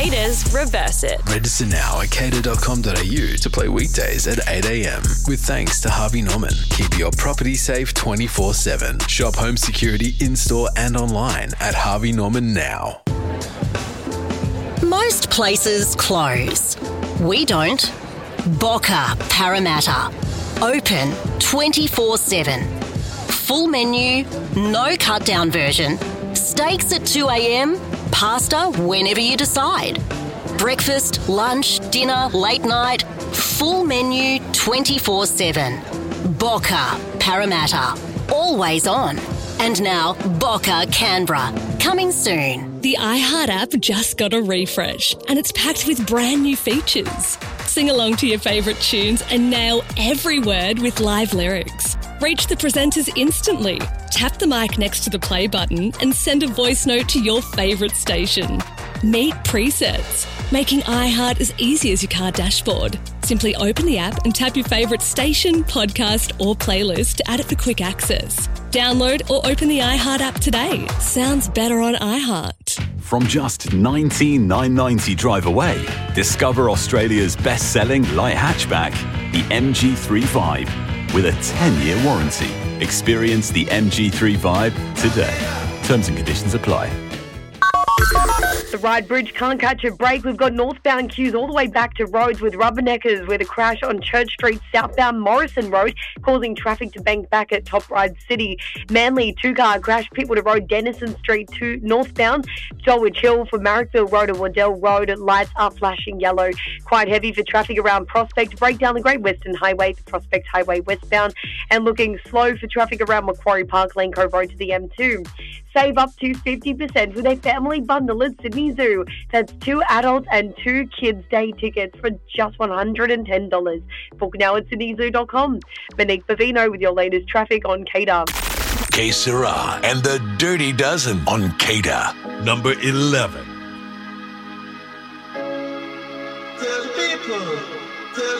Cater's Reverse It. Register now at cater.com.au to play weekdays at 8 a.m. With thanks to Harvey Norman. Keep your property safe 24/7. Shop home security in-store and online at Harvey Norman now. Most places close. We don't. Boca Parramatta. Open 24/7. Full menu, no cut-down version. Steaks at 2 a.m, pasta whenever you decide. Breakfast, lunch, dinner, late night. Full menu 24/7. Boca Parramatta. Always on. And now, Boca Canberra. Coming soon. The iHeart app just got a refresh and it's packed with brand new features. Sing along to your favourite tunes and nail every word with live lyrics. Reach the presenters instantly. Tap the mic next to the play button and send a voice note to your favourite station. Meet presets, making iHeart as easy as your car dashboard. Simply open the app and tap your favourite station, podcast or playlist to add it for quick access. Download or open the iHeart app today. Sounds better on iHeart. From just $19,990 drive away, discover Australia's best-selling light hatchback, the MG3 with a 10-year warranty. Experience the MG3 today. Terms and conditions apply. The Ryde Bridge can't catch a break. We've got northbound queues all the way back to Rhodes with rubberneckers with a crash on Church Street, southbound Morrison Road, causing traffic to bank back at Top Ryde City. Manly, two-car crash, Pittwater Road, Denison Street, northbound. Dulwich Hill for Marrickville Road and Waddell Road. Lights are flashing yellow. Quite heavy for traffic around Prospect. Break down the Great Western Highway to Prospect Highway westbound. And looking slow for traffic around Macquarie Park, Lane Cove Road to the M2. Save up to 50% with a family bundle at Sydney Zoo. That's 2 adults and 2 kids day tickets for just $110. Book now at sydneyzoo.com. Monique Bavino with your latest traffic on Cater. Que Sera and the Dirty Dozen on Cater. Number 11.